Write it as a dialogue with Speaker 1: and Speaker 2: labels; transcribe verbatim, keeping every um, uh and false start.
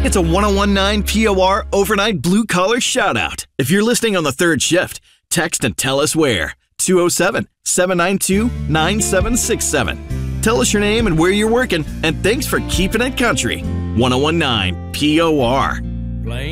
Speaker 1: It's a ten nineteen P O R overnight blue collar shout out. If you're listening on the third shift, text and tell us where. two oh seven, seven nine two, nine seven six seven. Tell us your name and where you're working, and thanks for keeping it country. ten nineteen P O R.